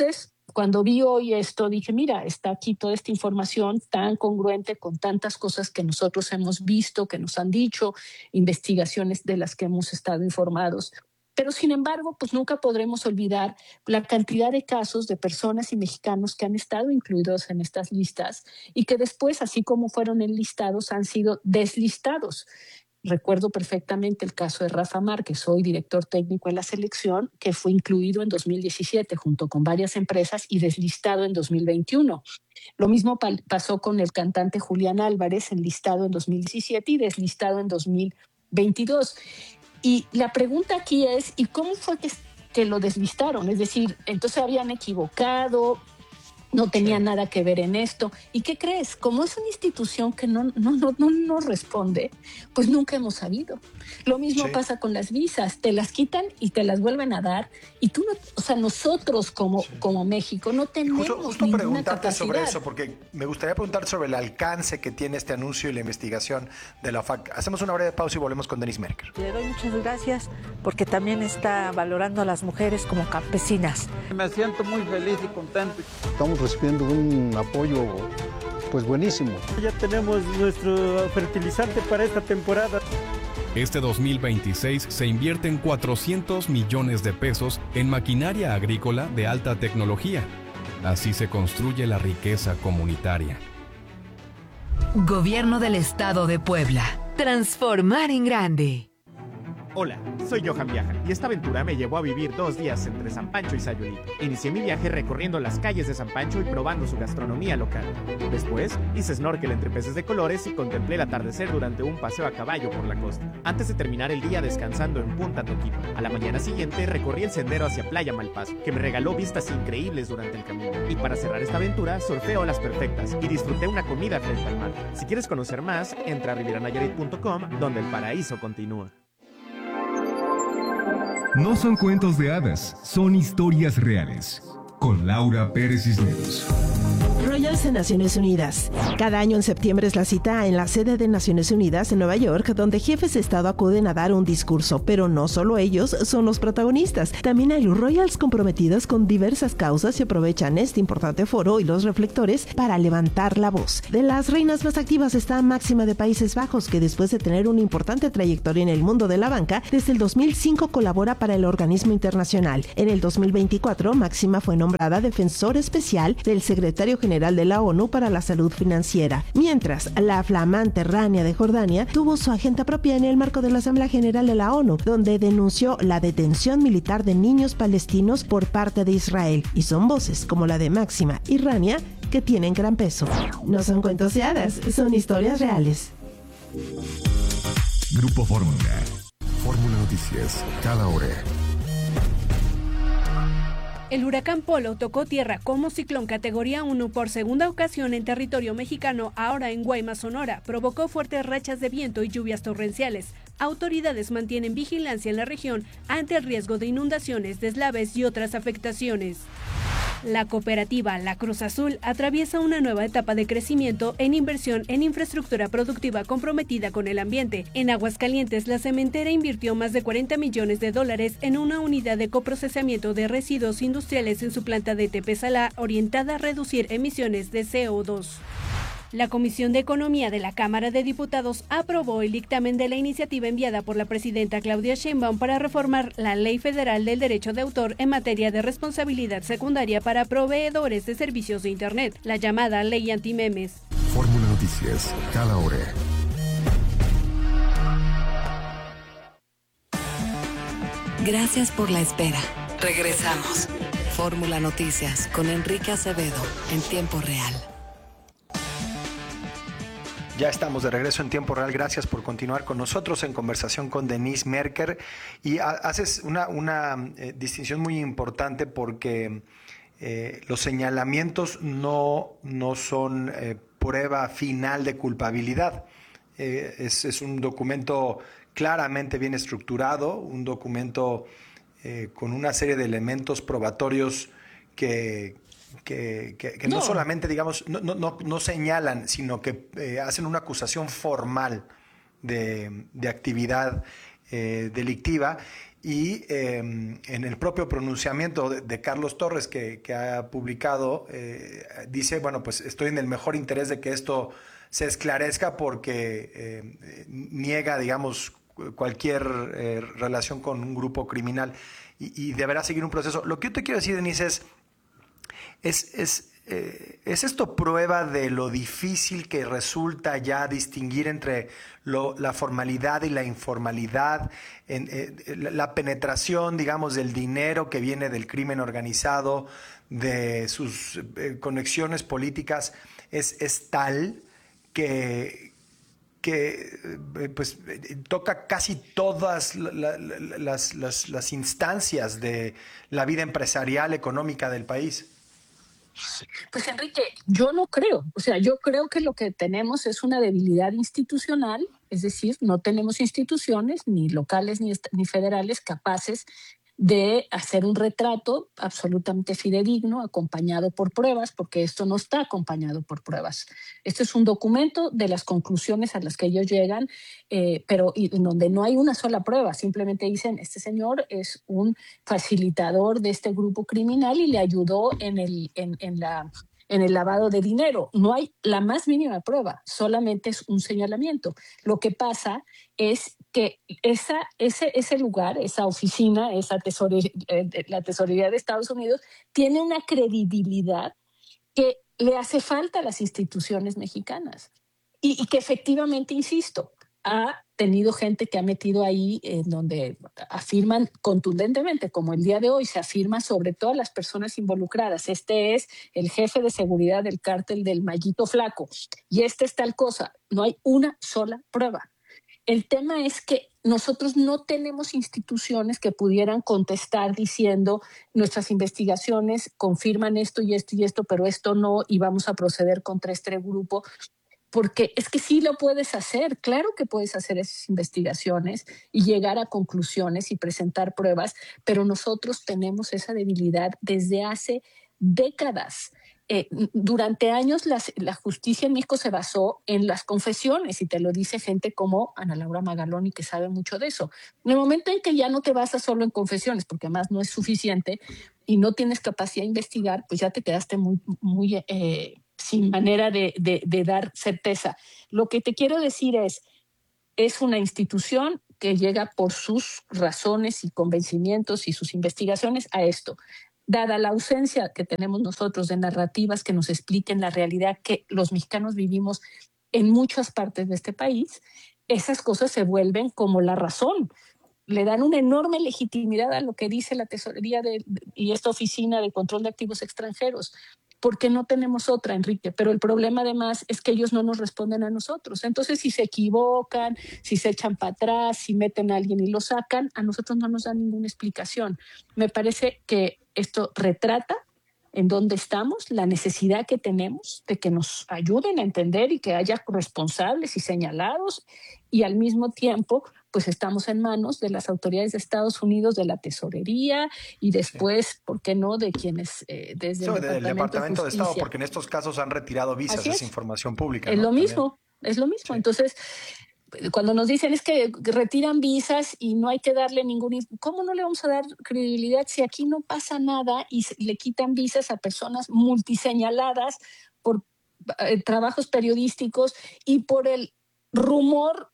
Cuando vi hoy esto, dije, mira, está aquí toda esta información tan congruente con tantas cosas que nosotros hemos visto, que nos han dicho, investigaciones de las que hemos estado informados. Pero sin embargo, pues nunca podremos olvidar la cantidad de casos de personas y mexicanos que han estado incluidos en estas listas y que después, así como fueron enlistados, han sido deslistados. Recuerdo perfectamente el caso de Rafa Márquez, hoy director técnico en la selección, que fue incluido en dos mil diecisiete junto con varias empresas y deslistado en dos mil veintiuno. Lo mismo pa- pasó con el cantante Julián Álvarez, enlistado en dos mil diecisiete y deslistado en dos mil veintidós. Y la pregunta aquí es, ¿y cómo fue que, que lo deslistaron? Es decir, entonces habían equivocado, no tenía sí. nada que ver en esto. ¿Y qué crees? Como es una institución que no, no, no, no, no responde, pues nunca hemos sabido. Lo mismo sí. pasa con las visas. Te las quitan y te las vuelven a dar. Y tú no, o sea, nosotros como, sí. como México no tenemos justo, justo ninguna preguntarte capacidad. sobre eso, porque me gustaría preguntar sobre el alcance que tiene este anuncio y la investigación de la O F A C. Hacemos una breve pausa y volvemos con Denise Merker. Le doy muchas gracias porque también está valorando a las mujeres como campesinas. Me siento muy feliz y contento. Estamos recibiendo un apoyo pues buenísimo. Ya tenemos nuestro fertilizante para esta temporada. Este dos mil veintiséis se invierten cuatrocientos millones de pesos en maquinaria agrícola de alta tecnología. Así se construye la riqueza comunitaria. Gobierno del Estado de Puebla. Transformar en grande. Hola, soy Johan Viaja y esta aventura me llevó a vivir dos días entre San Pancho y Sayulita. Inicié mi viaje recorriendo las calles de San Pancho y probando su gastronomía local. Después, hice snorkel entre peces de colores y contemplé el atardecer durante un paseo a caballo por la costa. Antes de terminar el día descansando en Punta Toquito. A la mañana siguiente recorrí el sendero hacia Playa Malpaso, que me regaló vistas increíbles durante el camino. Y para cerrar esta aventura, surfé olas perfectas y disfruté una comida frente al mar. Si quieres conocer más, entra a riviera nayarit punto com, donde el paraíso continúa. No son cuentos de hadas, son historias reales. Con Laura Pérez Cisneros. Royals en Naciones Unidas. Cada año en septiembre es la cita en la sede de Naciones Unidas en Nueva York, donde jefes de Estado acuden a dar un discurso, pero no solo ellos son los protagonistas. También hay Royals comprometidos con diversas causas y aprovechan este importante foro y los reflectores para levantar la voz. De las reinas más activas está Máxima de Países Bajos, que después de tener una importante trayectoria en el mundo de la banca, desde el dos mil cinco colabora para el organismo internacional. En el dos mil veinticuatro, Máxima fue nombrada defensor especial del secretario general de la ONU para la salud financiera, mientras la flamante Rania de Jordania tuvo su agenda propia en el marco de la Asamblea General de la ONU, donde denunció la detención militar de niños palestinos por parte de Israel, y son voces como la de Máxima y Rania que tienen gran peso. No son cuentos de hadas, son historias reales. Grupo Fórmula. Fórmula Noticias, cada hora. El huracán Polo tocó tierra como ciclón categoría uno por segunda ocasión en territorio mexicano, ahora en Guaymas, Sonora. Provocó fuertes rachas de viento y lluvias torrenciales. Autoridades mantienen vigilancia en la región ante el riesgo de inundaciones, deslaves y otras afectaciones. La cooperativa La Cruz Azul atraviesa una nueva etapa de crecimiento en inversión en infraestructura productiva comprometida con el ambiente. En Aguascalientes, la cementera invirtió más de cuarenta millones de dólares en una unidad de coprocesamiento de residuos industriales en su planta de Tepesalá, orientada a reducir emisiones de C O dos. La Comisión de Economía de la Cámara de Diputados aprobó el dictamen de la iniciativa enviada por la presidenta Claudia Sheinbaum para reformar la Ley Federal del Derecho de Autor en materia de responsabilidad secundaria para proveedores de servicios de Internet, la llamada Ley Antimemes. Fórmula Noticias, cada hora. Gracias por la espera. Regresamos. Fórmula Noticias con Enrique Acevedo en tiempo real. Ya estamos de regreso en tiempo real. Gracias por continuar con nosotros en conversación con Denise Merker. Y haces una, una eh, distinción muy importante porque eh, los señalamientos no, no son eh, prueba final de culpabilidad. Eh, es, es un documento claramente bien estructurado, un documento eh, con una serie de elementos probatorios que... que, que, que no. no solamente, digamos, no, no, no señalan, sino que eh, hacen una acusación formal de, de actividad eh, delictiva. y eh, en el propio pronunciamiento de, de Carlos Torres que, que ha publicado, eh, dice, bueno, pues estoy en el mejor interés de que esto se esclarezca porque eh, niega, digamos, cualquier eh, relación con un grupo criminal y, y deberá seguir un proceso. Lo que yo te quiero decir, Denise, es, es, es, eh, ¿es esto prueba de lo difícil que resulta ya distinguir entre lo, la formalidad y la informalidad, en, eh, la, la penetración, digamos, del dinero que viene del crimen organizado, de sus eh, conexiones políticas, es, es tal que... que pues toca casi todas la, la, las, las, las instancias de la vida empresarial, económica del país? Pues Enrique, yo no creo. O sea, yo creo que lo que tenemos es una debilidad institucional, es decir, no tenemos instituciones, ni locales ni, ni federales, capaces de hacer un retrato absolutamente fidedigno, acompañado por pruebas, porque esto no está acompañado por pruebas. Esto es un documento de las conclusiones a las que ellos llegan, eh, pero y, en donde no hay una sola prueba. Simplemente dicen, este señor es un facilitador de este grupo criminal y le ayudó en el, en, en la... en el lavado de dinero. No hay la más mínima prueba, solamente es un señalamiento. Lo que pasa es que esa, ese, ese lugar, esa oficina, esa tesorería, la tesorería de Estados Unidos, tiene una credibilidad que le hace falta a las instituciones mexicanas y, y que efectivamente, insisto, ha tenido gente que ha metido ahí en donde afirman contundentemente, como el día de hoy se afirma sobre todas las personas involucradas. Este es el jefe de seguridad del cártel del Mallito Flaco y este es tal cosa. No hay una sola prueba. El tema es que nosotros no tenemos instituciones que pudieran contestar diciendo nuestras investigaciones confirman esto y esto y esto, pero esto no, y vamos a proceder contra este grupo. Porque es que sí lo puedes hacer, claro que puedes hacer esas investigaciones y llegar a conclusiones y presentar pruebas, pero nosotros tenemos esa debilidad desde hace décadas. Eh, durante años las, la justicia en México se basó en las confesiones y te lo dice gente como Ana Laura Magaloni, que sabe mucho de eso. En el momento en que ya no te basas solo en confesiones, porque además no es suficiente y no tienes capacidad de investigar, pues ya te quedaste muy... muy eh, sin manera de, de, de dar certeza. Lo que te quiero decir es, es una institución que llega por sus razones y convencimientos y sus investigaciones a esto. Dada la ausencia que tenemos nosotros de narrativas que nos expliquen la realidad que los mexicanos vivimos en muchas partes de este país, esas cosas se vuelven como la razón. Le dan una enorme legitimidad a lo que dice la tesorería de, y esta oficina de control de activos extranjeros. Porque no tenemos otra, Enrique, pero el problema además es que ellos no nos responden a nosotros. Entonces, si se equivocan, si se echan para atrás, si meten a alguien y lo sacan, a nosotros no nos dan ninguna explicación. Me parece que esto retrata en dónde estamos, la necesidad que tenemos de que nos ayuden a entender y que haya responsables y señalados, y al mismo tiempo pues estamos en manos de las autoridades de Estados Unidos, de la tesorería y después, sí. ¿por qué no?, de quienes eh, desde sí, el Departamento, Departamento de, de Estado, porque en estos casos han retirado visas, es. esa información pública. Es ¿no? lo mismo, También. es lo mismo. Sí. Entonces, cuando nos dicen es que retiran visas y no hay que darle ningún... ¿Cómo no le vamos a dar credibilidad si aquí no pasa nada y le quitan visas a personas multiseñaladas por eh, trabajos periodísticos y por el rumor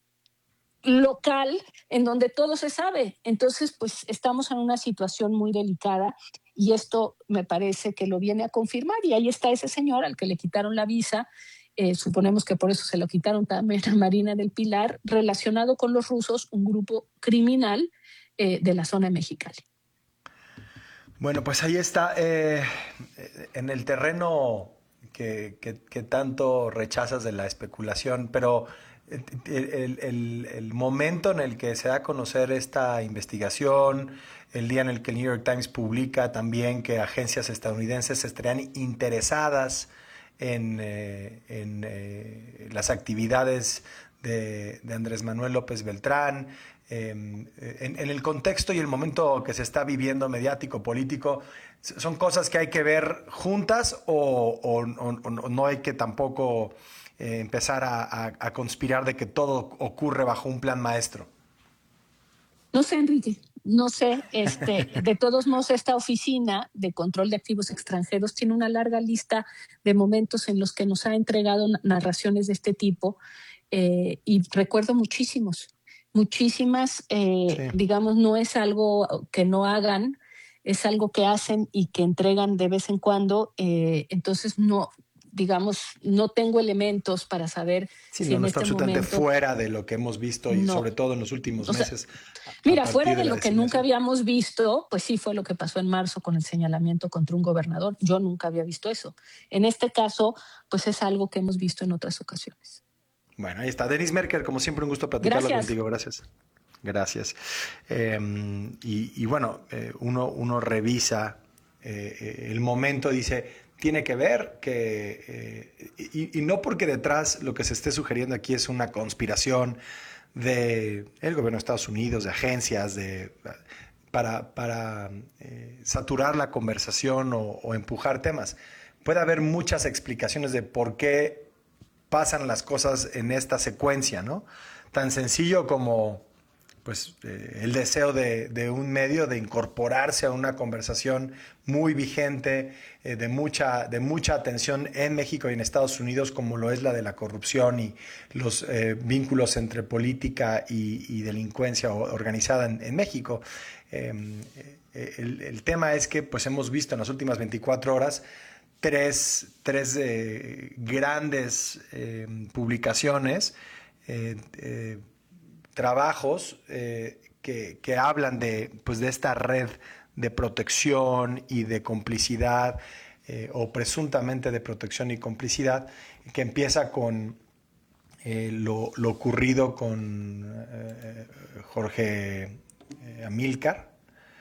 local en donde todo se sabe? Entonces, pues estamos en una situación muy delicada y esto me parece que lo viene a confirmar. Y ahí está ese señor al que le quitaron la visa. Eh, suponemos que por eso se lo quitaron también a Marina del Pilar, relacionado con los rusos, un grupo criminal eh, de la zona de Mexicali. Bueno, pues ahí está. Eh, en el terreno que, que, que tanto rechazas de la especulación, pero el, el, el momento en el que se da a conocer esta investigación, el día en el que el New York Times publica también que agencias estadounidenses estarían interesadas en, eh, en eh, las actividades de, de Andrés Manuel López Beltrán, eh, en, en el contexto y el momento que se está viviendo mediático, político, ¿son cosas que hay que ver juntas o, o, o, o no hay que tampoco eh, empezar a, a, a conspirar de que todo ocurre bajo un plan maestro? No sé, Enrique, No sé, este, de todos modos, esta oficina de control de activos extranjeros tiene una larga lista de momentos en los que nos ha entregado narraciones de este tipo eh, y recuerdo muchísimos, muchísimas, eh, sí. digamos, no es algo que no hagan, es algo que hacen y que entregan de vez en cuando, eh, entonces no... digamos, no tengo elementos para saber sí, si no, en no este está absolutamente momento... fuera de lo que hemos visto y no. sobre todo en los últimos o sea, meses. Mira, fuera de, de lo que nunca habíamos visto, pues sí fue lo que pasó en marzo con el señalamiento contra un gobernador. Yo nunca había visto eso. En este caso, pues es algo que hemos visto en otras ocasiones. Bueno, ahí está. Denise Merker, como siempre, un gusto platicarlo Gracias. contigo. Gracias. Gracias. Eh, y, y bueno, eh, uno, uno revisa eh, el momento, dice... Tiene que ver que, eh, y, y no porque detrás lo que se esté sugiriendo aquí es una conspiración del gobierno de Estados Unidos, de agencias, de, para, para eh, saturar la conversación o, o empujar temas. Puede haber muchas explicaciones de por qué pasan las cosas en esta secuencia, ¿no? Tan sencillo como... pues eh, el deseo de, de un medio de incorporarse a una conversación muy vigente, eh, de, mucha, de mucha atención en México y en Estados Unidos, como lo es la de la corrupción y los eh, vínculos entre política y, y delincuencia organizada en, en México. Eh, el, el tema es que pues, hemos visto en las últimas veinticuatro horas tres, tres eh, grandes eh, publicaciones, eh, eh, trabajos eh, que, que hablan de, pues, de esta red de protección y de complicidad, eh, o presuntamente de protección y complicidad, que empieza con eh, lo, lo ocurrido con eh, Jorge eh, Amílcar,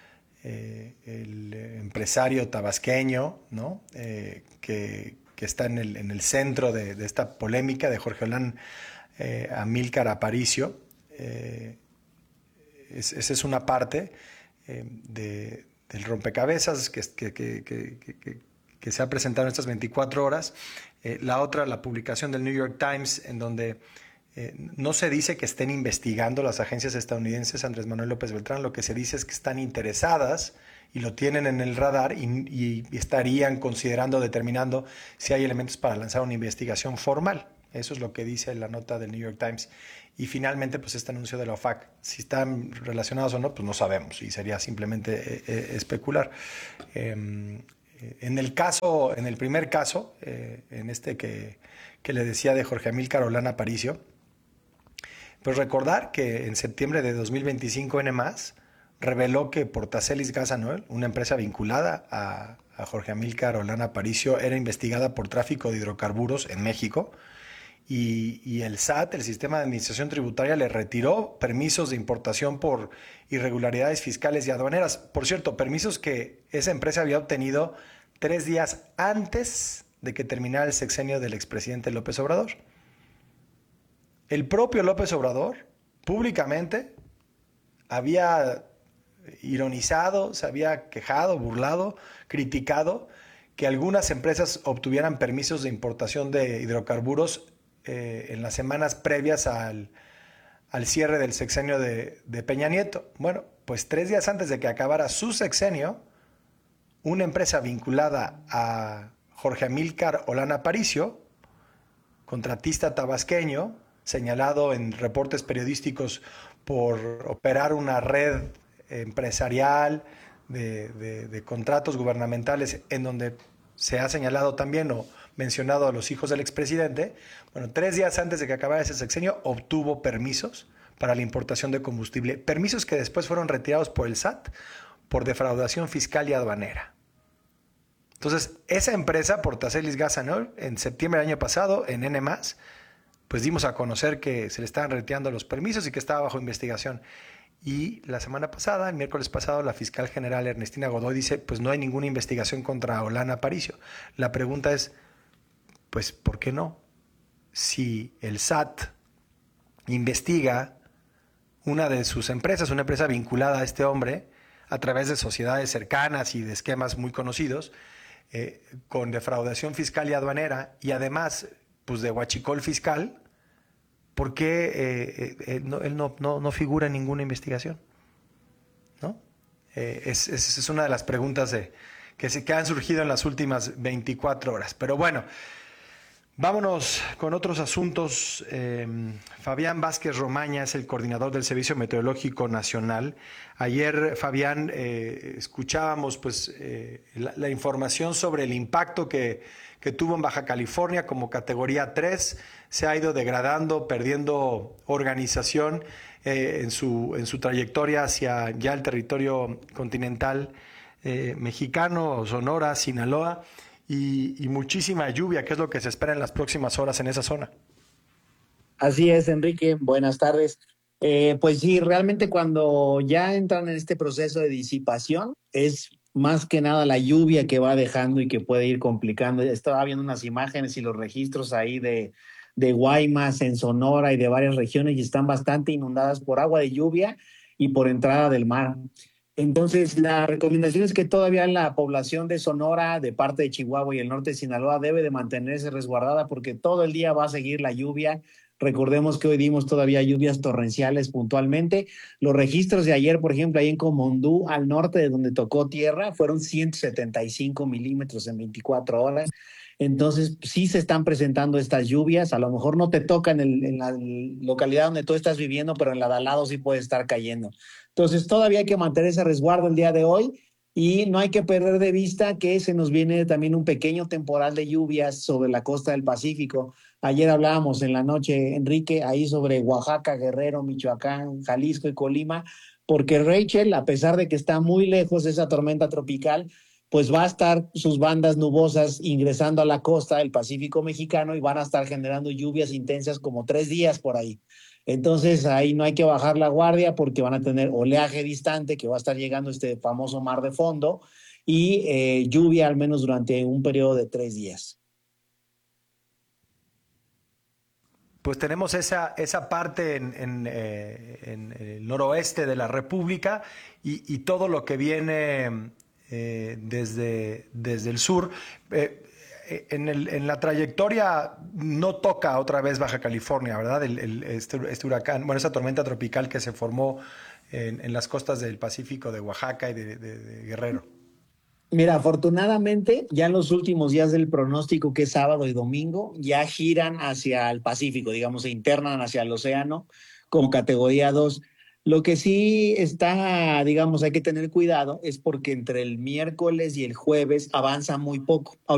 eh, el empresario tabasqueño, ¿no? eh, que, que está en el, en el centro de, de esta polémica, de Jorge Olán eh, Amílcar Aparicio. Eh, es, esa es una parte eh, de, del rompecabezas que, que, que, que, que, que se ha presentado en estas veinticuatro horas. Eh, la otra, la publicación del New York Times, en donde eh, no se dice que estén investigando las agencias estadounidenses Andrés Manuel López Beltrán, lo que se dice es que están interesadas y lo tienen en el radar y, y, y estarían considerando, determinando si hay elementos para lanzar una investigación formal. Eso es lo que dice la nota del New York Times. Y finalmente, pues este anuncio de la O F A C. Si están relacionados o no, pues no sabemos y sería simplemente eh, especular. Eh, en el caso, en el primer caso, eh, en este que, que le decía de Jorge Amílcar Olán Aparicio, pues recordar que en septiembre de dos mil veinticinco N más reveló que Portacelis Gas and Oil, una empresa vinculada a, a Jorge Amílcar Olán Aparicio, era investigada por tráfico de hidrocarburos en México. Y, y el S A T, el Sistema de Administración Tributaria, le retiró permisos de importación por irregularidades fiscales y aduaneras. Por cierto, permisos que esa empresa había obtenido tres días antes de que terminara el sexenio del expresidente López Obrador. El propio López Obrador, públicamente, había ironizado, se había quejado, burlado, criticado que algunas empresas obtuvieran permisos de importación de hidrocarburos Eh, en las semanas previas al, al cierre del sexenio de, de Peña Nieto. Bueno, pues tres días antes de que acabara su sexenio, una empresa vinculada a Jorge Amílcar Olán Aparicio, contratista tabasqueño, señalado en reportes periodísticos por operar una red empresarial de, de, de contratos gubernamentales en donde se ha señalado también o mencionado a los hijos del expresidente, bueno, tres días antes de que acabara ese sexenio obtuvo permisos para la importación de combustible, permisos que después fueron retirados por el S A T por defraudación fiscal y aduanera. Entonces, esa empresa, Portacelis Gas and Oil, en septiembre del año pasado, en N más, pues dimos a conocer que se le estaban retirando los permisos y que estaba bajo investigación. Y la semana pasada, el miércoles pasado, la fiscal general Ernestina Godoy dice, pues no hay ninguna investigación contra Olán Aparicio. La pregunta es, pues, ¿por qué no? Si el S A T investiga una de sus empresas, una empresa vinculada a este hombre, a través de sociedades cercanas y de esquemas muy conocidos, eh, con defraudación fiscal y aduanera, y además, pues, de huachicol fiscal, ¿por qué eh, eh, no, él no, no, no figura en ninguna investigación? ¿no? Eh, es, es, es una de las preguntas de, que, se, que han surgido en las últimas veinticuatro horas. Pero bueno, vámonos con otros asuntos. Eh, Fabián Vázquez Romaña es el coordinador del Servicio Meteorológico Nacional. Ayer, Fabián, eh, escuchábamos pues, eh, la, la información sobre el impacto que, que tuvo en Baja California como categoría tres. Se ha ido degradando, perdiendo organización eh, en, su, en su trayectoria hacia ya el territorio continental eh, mexicano, Sonora, Sinaloa. Y, y muchísima lluvia, que es lo que se espera en las próximas horas en esa zona. Así es, Enrique. Buenas tardes. Eh, pues sí, realmente cuando ya entran en este proceso de disipación, es más que nada la lluvia que va dejando y que puede ir complicando. Estaba viendo unas imágenes y los registros ahí de, de Guaymas en Sonora y de varias regiones y están bastante inundadas por agua de lluvia y por entrada del mar. Entonces, la recomendación es que todavía la población de Sonora, de parte de Chihuahua y el norte de Sinaloa, debe de mantenerse resguardada porque todo el día va a seguir la lluvia. Recordemos que hoy dimos todavía lluvias torrenciales puntualmente. Los registros de ayer, por ejemplo, ahí en Comondú, al norte de donde tocó tierra, fueron ciento setenta y cinco milímetros en veinticuatro horas. Entonces, sí se están presentando estas lluvias. A lo mejor no te toca en, el, en la localidad donde tú estás viviendo, pero en la de al lado sí puede estar cayendo. Entonces, todavía hay que mantener ese resguardo el día de hoy y no hay que perder de vista que se nos viene también un pequeño temporal de lluvias sobre la costa del Pacífico. Ayer hablábamos en la noche, Enrique, ahí sobre Oaxaca, Guerrero, Michoacán, Jalisco y Colima, porque Rachel, a pesar de que está muy lejos de esa tormenta tropical, pues va a estar sus bandas nubosas ingresando a la costa del Pacífico mexicano y van a estar generando lluvias intensas como tres días por ahí. Entonces ahí no hay que bajar la guardia porque van a tener oleaje distante que va a estar llegando este famoso mar de fondo y eh, lluvia al menos durante un periodo de tres días. Pues tenemos esa, esa parte en, en, eh, en el noroeste de la República y, y todo lo que viene eh, desde, desde el sur. Eh, En, el, en la trayectoria no toca otra vez Baja California, ¿verdad? El, el, este, este huracán, bueno, esa tormenta tropical que se formó en, en las costas del Pacífico de Oaxaca y de, de, de Guerrero. Mira, afortunadamente, ya en los últimos días del pronóstico, que es sábado y domingo, ya giran hacia el Pacífico, digamos, se internan hacia el océano como categoría dos. Lo que sí está, digamos, hay que tener cuidado es porque entre el miércoles y el jueves avanza muy poco.